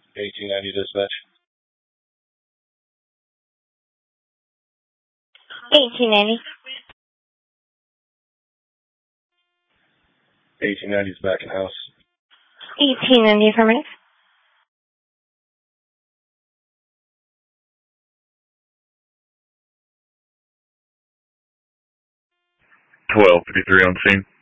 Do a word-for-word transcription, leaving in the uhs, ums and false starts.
eighteen ninety dispatch. eighteen ninety. eighteen ninety is back in house. eighteen ninety affirmative. twelve fifty-three on scene.